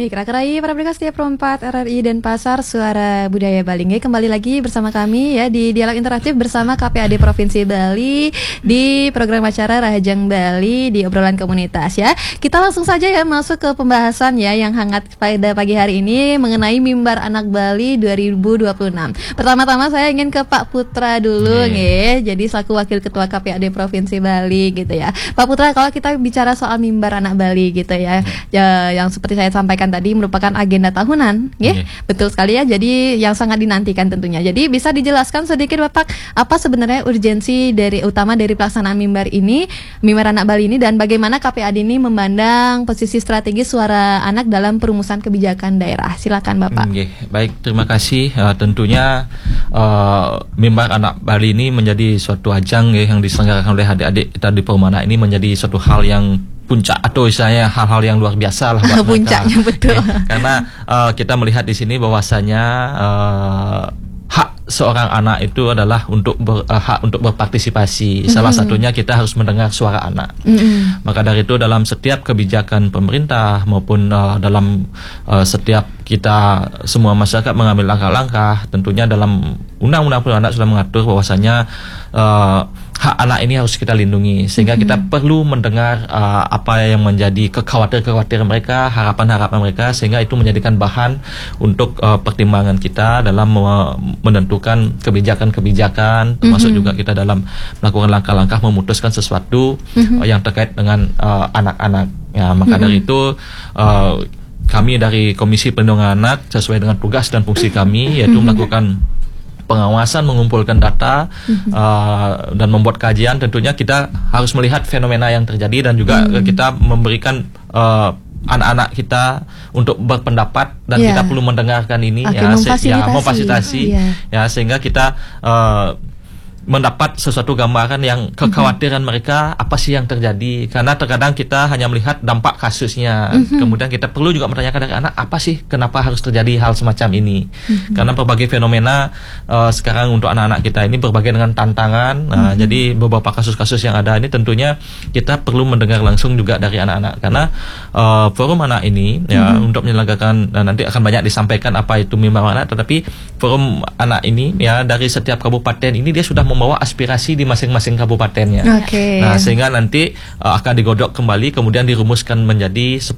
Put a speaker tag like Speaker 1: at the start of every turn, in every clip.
Speaker 1: Baik, Rakerai para pendengar setia Pro 4 RRI dan Pasar Suara Budaya Bali. Kembali lagi bersama kami ya di Dialog Interaktif bersama KPAD Provinsi Bali di program acara Rahajang Bali di obrolan komunitas ya. Kita langsung saja ya masuk ke pembahasan ya yang hangat pada pagi hari ini mengenai Mimbar Anak Bali 2026. Pertama-tama saya ingin ke Pak Putra dulu nih. Jadi selaku Wakil Ketua KPAD Provinsi Bali gitu ya. Pak Putra, kalau kita bicara soal Mimbar Anak Bali gitu ya, yang seperti saya sampaikan tadi merupakan agenda tahunan, ya, betul sekali ya. Jadi yang sangat dinantikan tentunya. Jadi bisa dijelaskan sedikit Bapak apa sebenarnya urgensi utama dari pelaksanaan mimbar ini, Mimbar Anak Bali ini, dan bagaimana KPAD ini memandang posisi strategis suara anak dalam perumusan kebijakan daerah. Silakan Bapak.
Speaker 2: Baik, terima kasih. Tentunya Mimbar Anak Bali ini menjadi suatu ajang yang diselenggarakan oleh adik-adik kita di Perumana ini menjadi suatu hal yang puncak atau istilahnya hal-hal yang luar biasa lah buat
Speaker 1: puncaknya
Speaker 2: mereka.
Speaker 1: Betul.
Speaker 2: Karena kita melihat di sini bahwasanya hak seorang anak itu adalah hak untuk berpartisipasi. Salah satunya kita harus mendengar suara anak. Maka dari itu dalam setiap kebijakan pemerintah maupun dalam setiap kita semua masyarakat mengambil langkah-langkah, tentunya dalam Undang-Undang Perlindungan Anak sudah mengatur bahwasanya hak anak ini harus kita lindungi, sehingga kita perlu mendengar apa yang menjadi kekhawatiran mereka, harapan-harapan mereka, sehingga itu menjadikan bahan untuk pertimbangan kita dalam menentukan kebijakan-kebijakan, termasuk juga kita dalam melakukan langkah-langkah memutuskan sesuatu yang terkait dengan anak-anak. Ya, maka dari itu kami dari Komisi Perlindungan Anak sesuai dengan tugas dan fungsi kami, yaitu melakukan pengawasan, mengumpulkan data dan membuat kajian. Tentunya kita harus melihat fenomena yang terjadi dan juga kita memberikan anak-anak kita untuk berpendapat dan kita perlu mendengarkan ini memfasilitasi ya, sehingga kita mendapat sesuatu gambaran yang kekhawatiran mereka apa sih yang terjadi, karena terkadang kita hanya melihat dampak kasusnya, kemudian kita perlu juga bertanyakan dari anak apa sih kenapa harus terjadi hal semacam ini, karena berbagai fenomena sekarang untuk anak-anak kita ini berbagai dengan tantangan. Jadi beberapa kasus-kasus yang ada ini tentunya kita perlu mendengar langsung juga dari anak-anak, karena forum anak ini ya untuk menyelenggarakan, nanti akan banyak disampaikan apa itu Mimbar Anak, tetapi forum anak ini ya dari setiap kabupaten ini dia sudah membawa aspirasi di masing-masing kabupatennya. Nah, sehingga nanti akan digodok kembali, kemudian dirumuskan menjadi 10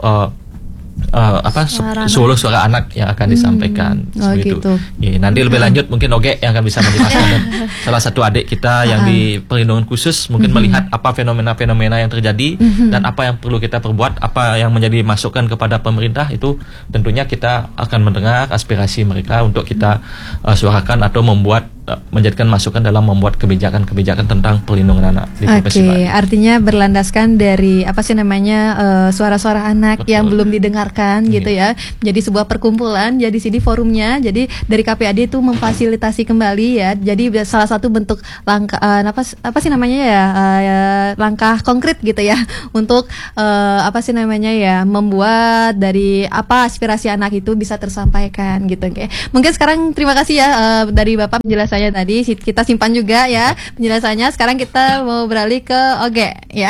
Speaker 2: suara anak yang akan disampaikan.
Speaker 1: Gitu.
Speaker 2: Nanti lebih lanjut mungkin Oge yang akan bisa menjelaskan, dan salah satu adik kita yang di perlindungan khusus mungkin melihat apa fenomena-fenomena yang terjadi dan apa yang perlu kita perbuat, apa yang menjadi masukan kepada pemerintah. Itu tentunya kita akan mendengar aspirasi mereka untuk kita suarakan atau menjadikan masukan dalam membuat kebijakan-kebijakan tentang perlindungan anak di Provinsi Bali.
Speaker 1: Artinya berlandaskan dari suara-suara anak yang belum didengarkan gitu ya. Jadi sebuah perkumpulan, jadi sini forumnya. Jadi dari KPAD itu memfasilitasi kembali ya. Jadi salah satu bentuk langkah langkah konkret gitu ya untuk membuat dari apa aspirasi anak itu bisa tersampaikan gitu. Mungkin sekarang terima kasih ya dari Bapak penjelasannya tadi, kita simpan juga ya penjelasannya. Sekarang kita mau beralih ke Oge ya.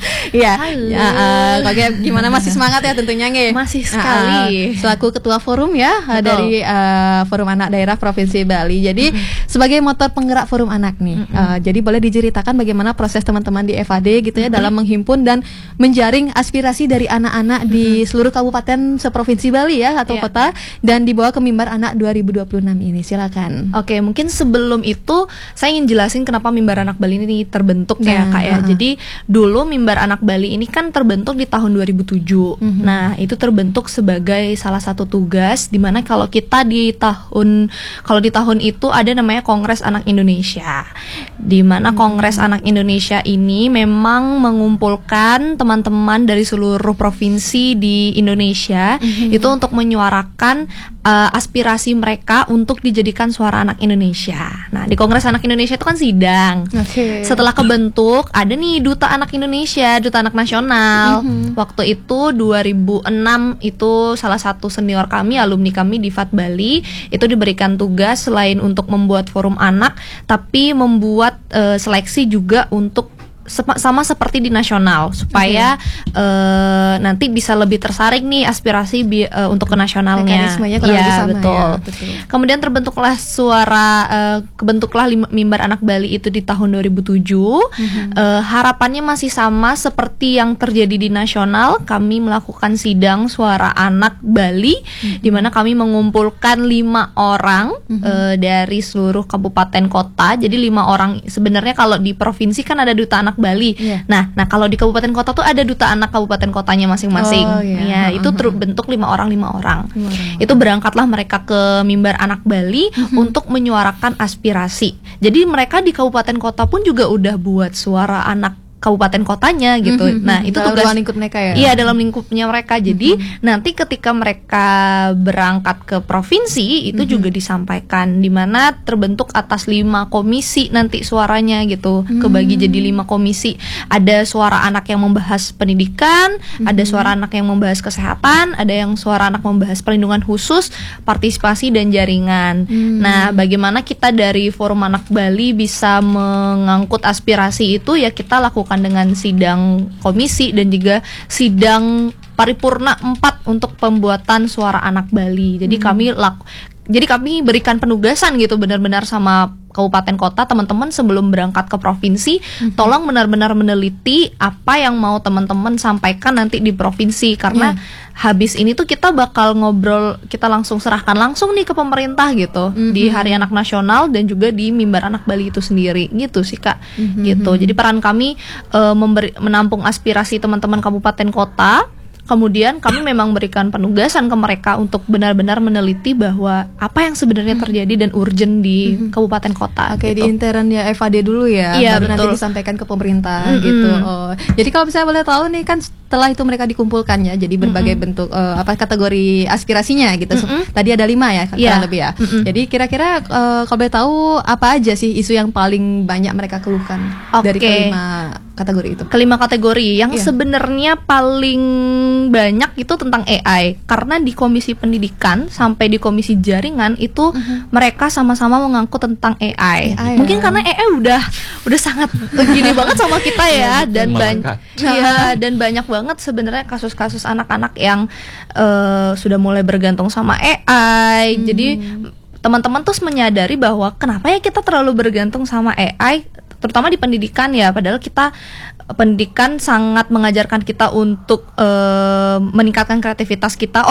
Speaker 1: Oge gimana, masih semangat ya tentunya nge?
Speaker 3: Masih sekali.
Speaker 1: Selaku ketua forum ya dari Forum Anak Daerah Provinsi Bali. Jadi sebagai motor penggerak forum anak nih. Jadi boleh diceritakan bagaimana proses teman-teman di FAD gitu ya dalam menghimpun dan menjaring aspirasi dari anak-anak di seluruh kabupaten seprovinsi Bali ya atau kota, dan dibawa ke Mimbar Anak 2026 ini. Silakan.
Speaker 3: Oke, mungkin sebelum itu saya ingin jelasin kenapa Mimbar Anak Bali ini terbentuk ya Kak ya. Jadi dulu Mimbar Anak Bali ini kan terbentuk di tahun 2007. Nah, itu terbentuk sebagai salah satu tugas, dimana kalau di tahun itu ada namanya Kongres Anak Indonesia, dimana Kongres Anak Indonesia ini memang mengumpulkan teman-teman dari seluruh provinsi di Indonesia itu untuk menyuarakan aspirasi mereka untuk dijadikan suara anak Indonesia. Nah, di Kongres Anak Indonesia itu kan sidang. Setelah kebentuk, ada nih Duta Anak Indonesia, Duta Anak Nasional. Waktu itu 2006 itu salah satu senior kami, alumni kami di FAD Bali, itu diberikan tugas selain untuk membuat forum anak, tapi membuat seleksi juga untuk sama seperti di nasional supaya nanti bisa lebih tersaring nih aspirasi untuk ke nasionalnya.
Speaker 1: Mekanismenya kurang lebih sama,
Speaker 3: betul.
Speaker 1: Ya, betul.
Speaker 3: Kemudian kebentuklah mimbar anak Bali itu di tahun 2007. Harapannya masih sama seperti yang terjadi di nasional. Kami melakukan sidang suara anak Bali di mana kami mengumpulkan 5 orang dari seluruh kabupaten kota. Jadi 5 orang, sebenarnya kalau di provinsi kan ada duta anak Bali. Nah kalau di kabupaten kota tuh ada duta anak kabupaten kotanya masing-masing. Itu terbentuk 5 orang. Itu berangkatlah mereka ke mimbar anak Bali untuk menyuarakan aspirasi. Jadi mereka di kabupaten kota pun juga udah buat suara anak kabupaten kotanya gitu. Nah, itu
Speaker 1: dalam
Speaker 3: tugas
Speaker 1: lingkup mereka ya.
Speaker 3: Iya, dalam lingkupnya mereka. Jadi nanti ketika mereka berangkat ke provinsi itu juga disampaikan di mana terbentuk atas 5 komisi nanti suaranya gitu. Kebagi jadi 5 komisi. Ada suara anak yang membahas pendidikan, ada suara anak yang membahas kesehatan, ada yang suara anak membahas perlindungan khusus, partisipasi dan jaringan. Nah, bagaimana kita dari Forum Anak Bali bisa mengangkut aspirasi itu, ya kita lakukan dengan sidang komisi dan juga sidang paripurna 4 untuk pembuatan suara anak Bali. Jadi kami berikan penugasan gitu benar-benar sama kabupaten kota, teman-teman sebelum berangkat ke provinsi, tolong benar-benar meneliti apa yang mau teman-teman sampaikan nanti di provinsi, karena habis ini tuh kita bakal ngobrol, kita langsung serahkan langsung nih ke pemerintah gitu di Hari Anak Nasional dan juga di Mimbar Anak Bali itu sendiri gitu sih Kak. Gitu. Jadi peran kami menampung aspirasi teman-teman kabupaten kota. Kemudian kami memang berikan penugasan ke mereka untuk benar-benar meneliti bahwa apa yang sebenarnya terjadi dan urgent di kabupaten kota.
Speaker 1: Oke,
Speaker 3: gitu.
Speaker 1: di internnya FAD dulu ya,
Speaker 3: Iya,
Speaker 1: baru
Speaker 3: betul.
Speaker 1: nanti disampaikan ke pemerintah gitu. Oh, jadi kalau misalnya boleh tahu nih kan setelah itu mereka dikumpulkan ya, jadi berbagai bentuk kategori aspirasinya gitu. Tadi ada 5 ya, kurang lebih ya. Jadi kira-kira kalau boleh tahu apa aja sih isu yang paling banyak mereka keluhkan dari kelima kategori itu?
Speaker 3: Kelima kategori yang sebenarnya paling banyak itu tentang AI, karena di Komisi Pendidikan sampai di Komisi Jaringan itu mereka sama-sama mengangkut tentang AI. Mungkin karena AI udah sangat gini banget sama kita ya, dan dan banyak banget sebenarnya kasus-kasus anak-anak yang sudah mulai bergantung sama AI. Jadi teman-teman terus menyadari bahwa kenapa ya kita terlalu bergantung sama AI, terutama di pendidikan ya, padahal pendidikan sangat mengajarkan kita untuk meningkatkan kreativitas kita,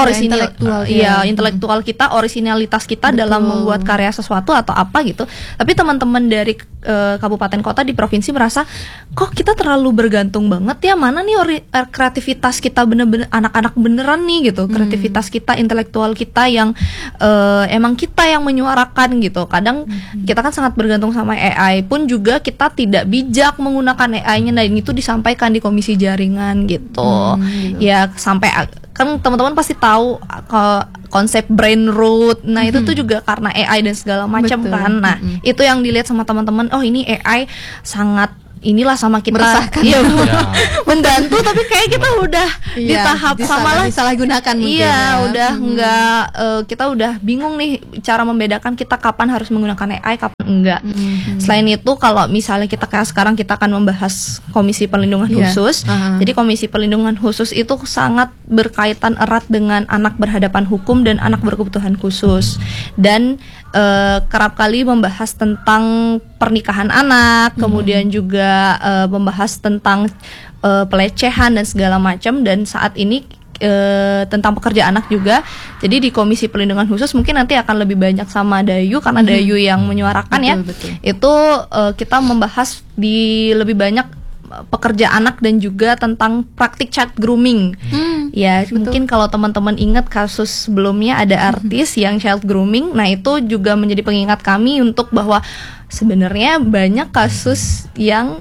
Speaker 3: intelektual kita, orisinalitas kita dalam membuat karya sesuatu atau apa gitu. Tapi teman-teman dari kabupaten kota di provinsi merasa kok kita terlalu bergantung banget ya, mana nih kreativitas kita bener-bener anak-anak beneran nih gitu, kreativitas kita, intelektual kita yang emang kita yang menyuarakan gitu. Kadang kita kan sangat bergantung sama AI, pun juga kita tidak bijak menggunakan AI-nya, dan itu disampaikan di Komisi Jaringan gitu. Ya sampai kan teman-teman pasti tahu konsep brain rot. Nah, itu tuh juga karena AI dan segala macam kan. Nah, itu yang dilihat sama teman-teman, oh ini AI sangat inilah sama kita, iya, membantu, tapi kayak kita udah di tahap
Speaker 1: disalahgunakan mungkin.
Speaker 3: Iya, udah enggak, kita udah bingung nih cara membedakan kita kapan harus menggunakan AI, kapan enggak. Selain itu, kalau misalnya kita kayak sekarang kita akan membahas Komisi Perlindungan Khusus. Jadi Komisi Perlindungan Khusus itu sangat berkaitan erat dengan anak berhadapan hukum dan anak berkebutuhan khusus, dan kerap kali membahas tentang pernikahan anak, kemudian juga membahas tentang pelecehan dan segala macam, dan saat ini tentang pekerja anak juga. Jadi di Komisi Perlindungan Khusus mungkin nanti akan lebih banyak sama Dayu, karena Dayu yang menyuarakan betul. Itu kita membahas di lebih banyak pekerja anak dan juga tentang praktik child grooming. Ya, betul. Mungkin kalau teman-teman ingat kasus sebelumnya ada artis yang child grooming. Nah, itu juga menjadi pengingat kami untuk bahwa sebenarnya banyak kasus yang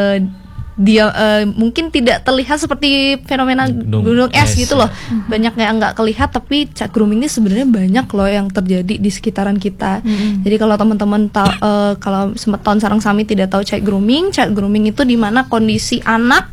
Speaker 3: dia mungkin tidak terlihat seperti fenomena gunung es gitu loh. Banyak yang nggak kelihatan, tapi child grooming ini sebenarnya banyak loh yang terjadi di sekitaran kita. Jadi kalau teman-teman kalau tahun sarang sami tidak tahu child grooming itu di mana kondisi anak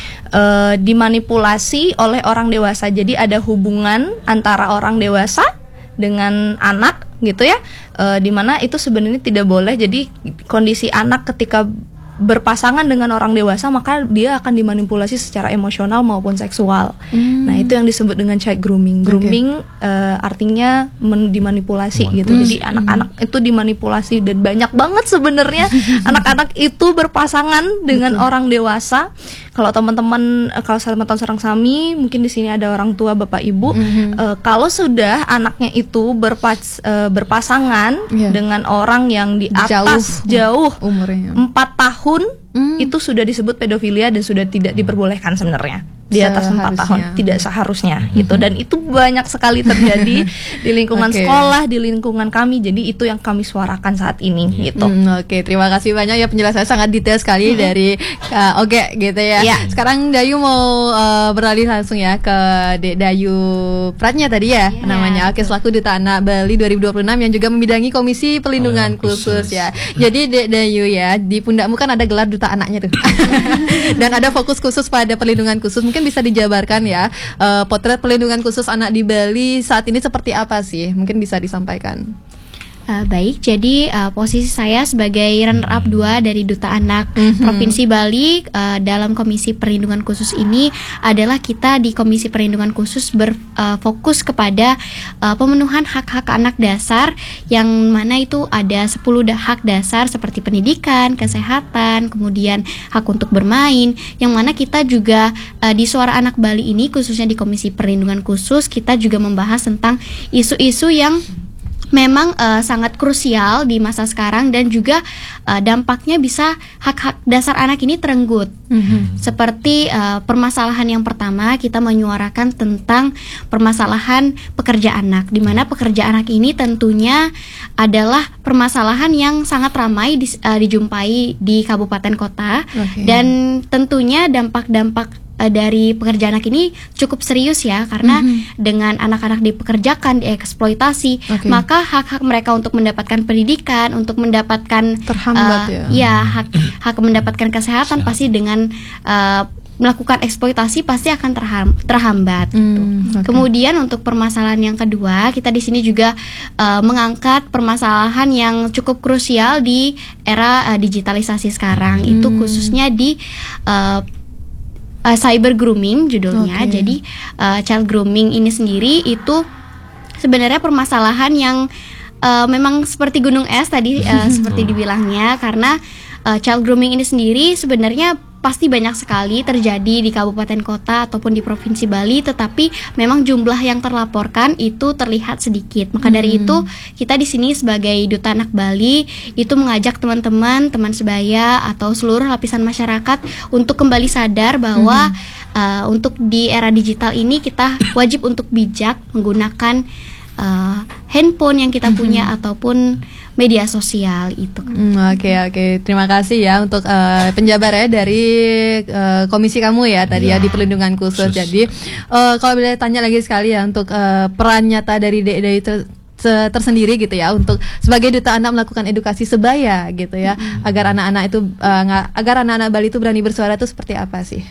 Speaker 3: dimanipulasi oleh orang dewasa. Jadi ada hubungan antara orang dewasa dengan anak gitu ya, di mana itu sebenarnya tidak boleh. Jadi kondisi anak ketika berpasangan dengan orang dewasa, maka dia akan dimanipulasi secara emosional maupun seksual. Nah, itu yang disebut dengan child grooming. Grooming artinya dimanipulasi gitu. Jadi anak-anak itu dimanipulasi, dan banyak banget sebenarnya anak-anak itu berpasangan dengan orang dewasa. Kalau teman-teman, kalau sahabat Sami, mungkin di sini ada orang tua, bapak ibu, kalau sudah anaknya itu berpasangan dengan orang yang di atas jauh umurnya 4 tahun, itu sudah disebut pedofilia dan sudah tidak diperbolehkan sebenarnya. Di atas 4 tahun tidak seharusnya gitu, dan itu banyak sekali terjadi di lingkungan sekolah, di lingkungan kami. Jadi itu yang kami suarakan saat ini gitu.
Speaker 1: Oke, terima kasih banyak ya, penjelasannya sangat detail sekali dari Oge gitu ya. Sekarang Dayu mau beralih langsung ya ke Dek Dayu Pratnya tadi ya namanya. Oke, selaku Duta Anak Bali 2026 yang juga membidangi Komisi Perlindungan Khusus ya. Jadi Dek Dayu ya, di pundakmu kan ada gelar Duta Anaknya tuh. Dan ada fokus khusus pada perlindungan khusus. Mungkin bisa dijabarkan ya, potret perlindungan khusus anak di Bali saat ini seperti apa sih? Mungkin bisa disampaikan.
Speaker 4: Baik, jadi posisi saya sebagai runner up 2 dari Duta Anak Provinsi Bali dalam Komisi Perlindungan Khusus ini adalah kita di Komisi Perlindungan Khusus berfokus kepada pemenuhan hak-hak anak dasar, yang mana itu ada 10 hak dasar seperti pendidikan, kesehatan, kemudian hak untuk bermain, yang mana kita juga di Suara Anak Bali ini, khususnya di Komisi Perlindungan Khusus, kita juga membahas tentang isu-isu yang memang sangat krusial di masa sekarang, dan juga dampaknya bisa hak-hak dasar anak ini terenggut. Seperti permasalahan yang pertama, kita menyuarakan tentang permasalahan pekerja anak, di mana pekerja anak ini tentunya adalah permasalahan yang sangat ramai dijumpai di kabupaten kota, dan tentunya dampak-dampak dari pekerja anak ini cukup serius ya, karena dengan anak-anak dipekerjakan, dieksploitasi, maka hak-hak mereka untuk mendapatkan pendidikan, untuk mendapatkan
Speaker 1: terhambat
Speaker 4: hak mendapatkan kesehatan pasti dengan melakukan eksploitasi pasti akan terhambat. Kemudian untuk permasalahan yang kedua, kita di sini juga mengangkat permasalahan yang cukup krusial di era digitalisasi sekarang, itu khususnya di cyber grooming judulnya. Jadi child grooming ini sendiri itu sebenarnya permasalahan yang memang seperti gunung es tadi seperti dibilangnya, karena child grooming ini sendiri sebenarnya pasti banyak sekali terjadi di kabupaten kota ataupun di Provinsi Bali, tetapi memang jumlah yang terlaporkan itu terlihat sedikit. Maka dari itu kita di sini sebagai Duta Anak Bali itu mengajak teman-teman, teman sebaya atau seluruh lapisan masyarakat untuk kembali sadar bahwa untuk di era digital ini kita wajib untuk bijak menggunakan handphone yang kita punya ataupun media sosial itu.
Speaker 1: Oke. Terima kasih ya untuk penjabarannya dari komisi kamu ya tadi ya di perlindungan khusus. Jadi kalau boleh tanya lagi sekali ya untuk peran nyata dari DEDA tersendiri gitu ya, untuk sebagai Duta Anak melakukan edukasi sebaya gitu ya, agar anak-anak itu agar anak-anak Bali itu berani bersuara itu seperti apa sih?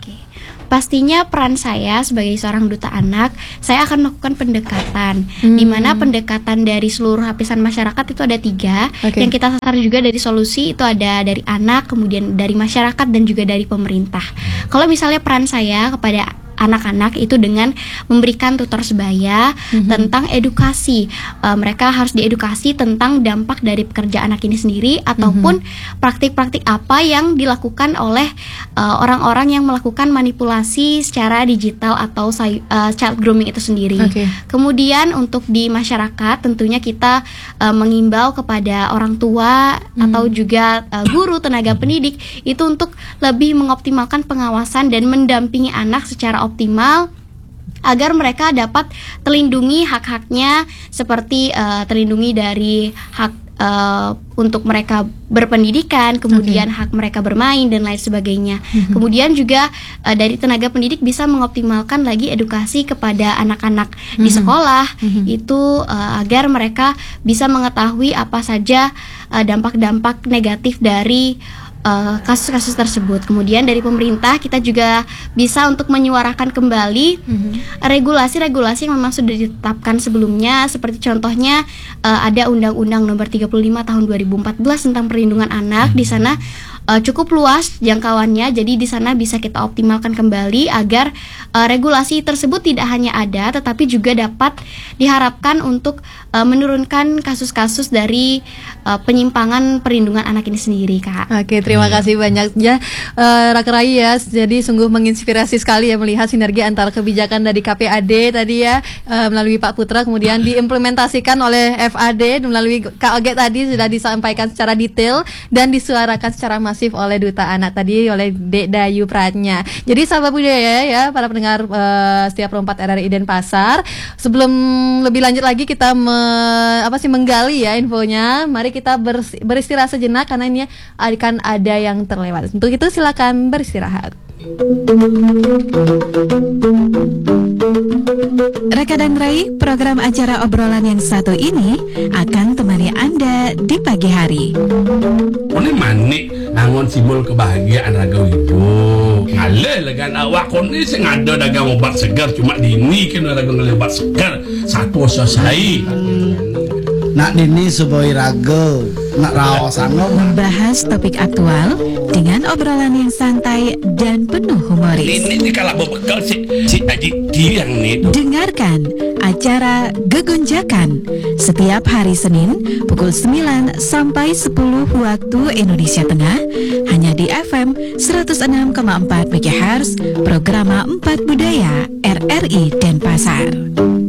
Speaker 4: Pastinya peran saya sebagai seorang Duta Anak, saya akan melakukan pendekatan, di mana pendekatan dari seluruh lapisan masyarakat itu ada 3. Yang kita sasar juga dari solusi itu ada dari anak, kemudian dari masyarakat, dan juga dari pemerintah. Kalau misalnya peran saya kepada anak-anak itu dengan memberikan tutor sebaya tentang edukasi, mereka harus diedukasi tentang dampak dari pekerja anak ini sendiri, ataupun praktik-praktik apa yang dilakukan oleh orang-orang yang melakukan manipulasi secara digital atau child grooming itu sendiri. Kemudian untuk di masyarakat tentunya kita mengimbau kepada orang tua atau juga guru, tenaga pendidik itu untuk lebih mengoptimalkan pengawasan dan mendampingi anak secara optimal agar mereka dapat terlindungi hak-haknya, seperti terlindungi dari hak untuk mereka berpendidikan, kemudian hak mereka bermain dan lain sebagainya. Kemudian juga dari tenaga pendidik bisa mengoptimalkan lagi edukasi kepada anak-anak di sekolah itu agar mereka bisa mengetahui apa saja dampak-dampak negatif dari kasus-kasus tersebut. Kemudian dari pemerintah kita juga bisa untuk menyuarakan kembali regulasi-regulasi yang memang sudah ditetapkan sebelumnya, seperti contohnya ada Undang-Undang Nomor 35 Tahun 2014 tentang perlindungan anak. Di sana cukup luas jangkauannya. Jadi di sana bisa kita optimalkan kembali agar regulasi tersebut tidak hanya ada, tetapi juga dapat diharapkan untuk menurunkan kasus-kasus dari penyimpangan perlindungan anak ini sendiri, Kak.
Speaker 1: Oke, terima kasih banyak ya Rakerai ya. Jadi sungguh menginspirasi sekali ya melihat sinergi antara kebijakan dari KPAD tadi ya melalui Pak Putra, kemudian diimplementasikan oleh FAD melalui KOG tadi sudah disampaikan secara detail dan disuarakan secara masif oleh Duta Anak tadi oleh Dek Dayu Pratnya. Jadi sahabat budaya ya, para pendengar setiap 4 RRI Denpasar, sebelum lebih lanjut lagi kita menggali ya infonya, mari kita beristirahat sejenak karena ini akan ada yang terlewat. Untuk itu silakan beristirahat.
Speaker 5: Raka dan Rai, program acara obrolan yang satu ini akan temani Anda di pagi hari.
Speaker 6: Ini manik nangon simbol kebahagiaan raga ibu. Ngale legan awak koni sing ada dagang obat segar cuma dini kena dagang obat segar satu selesai.
Speaker 7: Nak dini suboi raga, nak rawasango
Speaker 5: Membahas topik aktual dengan obrolan yang santai dan penuh humoris.
Speaker 6: Ini kalau bekal si Aji yang nih.
Speaker 5: Dengarkan acara Gegonjakan setiap hari Senin pukul 9 sampai 10 waktu Indonesia Tengah hanya di FM 106,4 MHz Programa 4 Budaya RRI Denpasar.